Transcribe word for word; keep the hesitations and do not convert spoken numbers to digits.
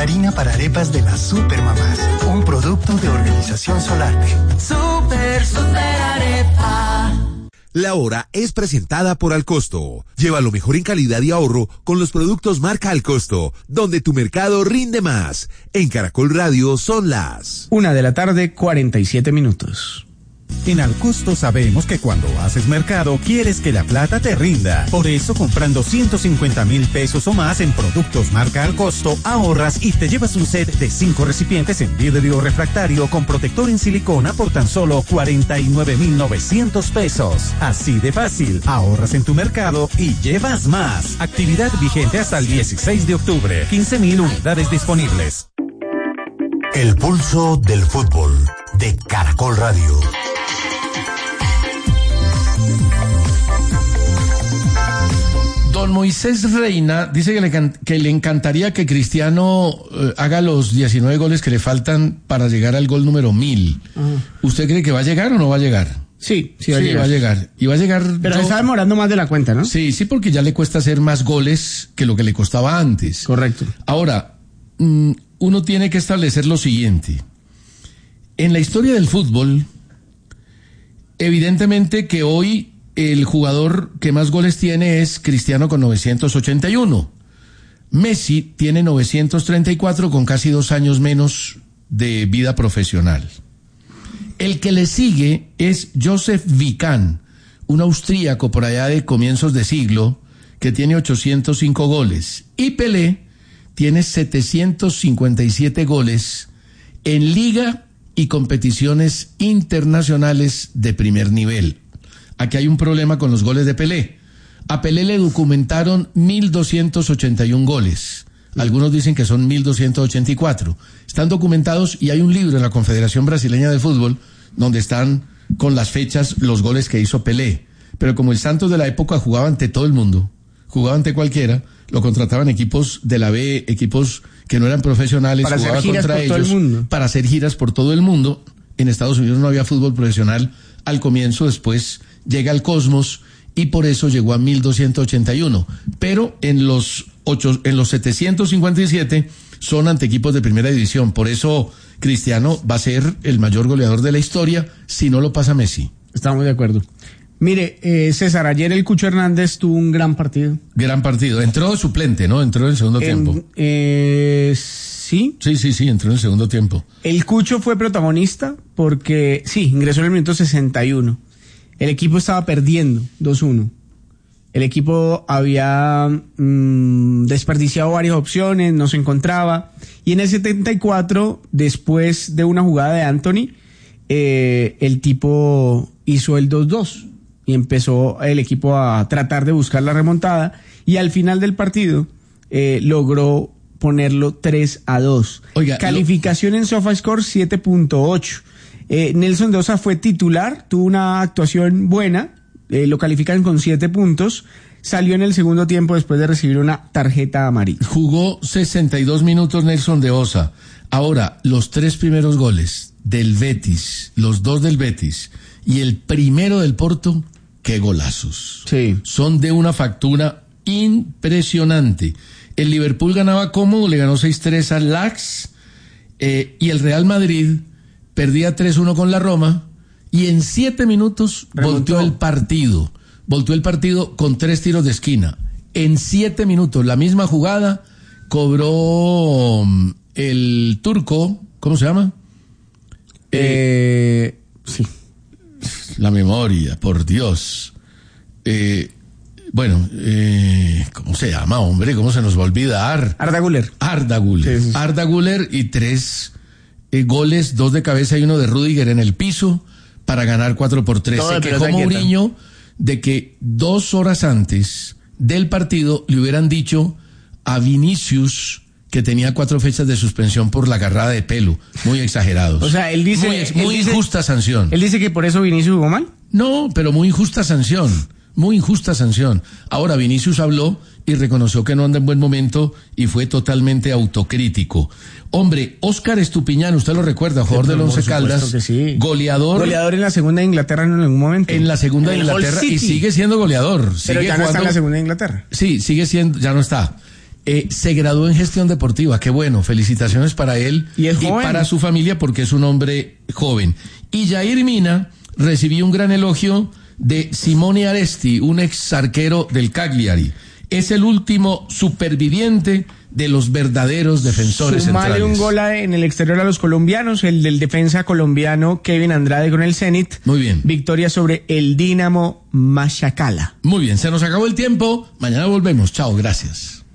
harina para arepas de las Supermamás, un producto de Organización Solarte. Super, super arepa. La hora es presentada por Alcosto. Lleva lo mejor en calidad y ahorro con los productos marca Alcosto, donde tu mercado rinde más. En Caracol Radio son las una de la tarde, cuarenta y siete minutos. En Alcosto sabemos que cuando haces mercado quieres que la plata te rinda. Por eso, comprando ciento cincuenta mil pesos o más en productos marca Alcosto, ahorras y te llevas un set de cinco recipientes en vidrio refractario con protector en silicona por tan solo cuarenta y nueve mil novecientos pesos. Así de fácil, ahorras en tu mercado y llevas más. Actividad vigente hasta el dieciséis de octubre. quince mil unidades disponibles. El pulso del fútbol de Caracol Radio. Don Moisés Reina dice que le, que le encantaría que Cristiano eh, haga los diecinueve goles que le faltan para llegar al gol número mil. Uh. ¿Usted cree que va a llegar o no va a llegar? Sí, sí va, sí, a, llegar. va a llegar. Y va a llegar. Pero yo... está demorando más de la cuenta, ¿no? Sí, sí, porque ya le cuesta hacer más goles que lo que le costaba antes. Correcto. Ahora, mmm, uno tiene que establecer lo siguiente. En la historia del fútbol, evidentemente que hoy el jugador que más goles tiene es Cristiano con novecientos ochenta y uno. Messi tiene novecientos treinta y cuatro con casi dos años menos de vida profesional. El que le sigue es Josef Vican, un austríaco por allá de comienzos de siglo, que tiene ochocientos cinco goles. Y Pelé tiene setecientos cincuenta y siete goles en liga y competiciones internacionales de primer nivel. Aquí hay un problema con los goles de Pelé. A Pelé le documentaron mil doscientos ochenta y uno goles. Algunos dicen que son mil doscientos ochenta y cuatro. Están documentados y hay un libro en la Confederación Brasileña de Fútbol donde están con las fechas los goles que hizo Pelé. Pero como el Santos de la época jugaba ante todo el mundo, jugaba ante cualquiera, lo contrataban equipos de la B, equipos que no eran profesionales, para jugaba hacer giras contra por ellos, todo el mundo. Para hacer giras por todo el mundo. En Estados Unidos no había fútbol profesional al comienzo, después llega al Cosmos y por eso llegó a mil doscientos ochenta y uno. Pero en los ocho, en los setecientos cincuenta y siete son ante equipos de primera división. Por eso Cristiano va a ser el mayor goleador de la historia si no lo pasa Messi. Estamos de acuerdo. Mire, eh, César, ayer el Cucho Hernández tuvo un gran partido. Gran partido. Entró de suplente, ¿no? Entró en el segundo en, tiempo. Eh, sí. Sí, sí, sí, entró en el segundo tiempo. El Cucho fue protagonista porque, sí, ingresó en el minuto sesenta y uno. El equipo estaba perdiendo dos uno. El equipo había mmm, desperdiciado varias opciones, no se encontraba. Y en el setenta y cuatro, después de una jugada de Anthony, eh, el tipo hizo el dos dos. Y empezó el equipo a tratar de buscar la remontada. Y al final del partido eh, logró ponerlo tres a dos. Oiga, calificación lo... en SofaScore siete punto ocho. Eh, Nelson de Osa fue titular, tuvo una actuación buena, eh, lo califican con siete puntos, salió en el segundo tiempo después de recibir una tarjeta amarilla. Jugó sesenta y dos minutos Nelson de Osa. Ahora, los tres primeros goles del Betis, los dos del Betis y el primero del Porto, qué golazos. Sí. Son de una factura impresionante. El Liverpool ganaba cómodo, le ganó seis tres al Ajax, eh, y el Real Madrid perdía tres uno con la Roma y en siete minutos remontó. volteó el partido. Volteó el partido con tres tiros de esquina. En siete minutos, la misma jugada, cobró el turco, ¿cómo se llama? Eh, sí. La memoria, por Dios. Eh, bueno, eh, ¿cómo se llama, hombre? ¿Cómo se nos va a olvidar? Arda Güler. Arda Güler. Sí, sí. Arda Güler y tres eh, goles, dos de cabeza y uno de Rüdiger en el piso para ganar cuatro por tres. Se quejó Mourinho de que dos horas antes del partido le hubieran dicho a Vinicius que tenía cuatro fechas de suspensión por la agarrada de pelo, muy exagerados. O sea, él dice... Muy, él muy dice, injusta sanción. ¿Él dice que por eso Vinicius jugó mal? No, pero muy injusta sanción, muy injusta sanción. Ahora, Vinicius habló y reconoció que no anda en buen momento y fue totalmente autocrítico. Hombre, Óscar Estupiñán, usted lo recuerda, jugador sí, del Once Caldas, sí. goleador. Goleador en la segunda de Inglaterra en algún momento. En la segunda de Inglaterra y sigue siendo goleador. Pero sigue ya no jugando, está en la segunda de Inglaterra. Sí, sigue siendo, ya no está. Eh, se graduó en gestión deportiva, qué bueno, felicitaciones para él y, es joven. para su familia porque es un hombre joven. Y Jair Mina recibió un gran elogio de Simone Aresti, un ex arquero del Cagliari. Es el último superviviente de los verdaderos defensores Sumale centrales. un gol en el exterior a los colombianos, el del defensa colombiano Kevin Andrade con el Zenit. Muy bien. Victoria sobre el Dinamo Machacala. Muy bien, se nos acabó el tiempo. Mañana volvemos. Chao, gracias.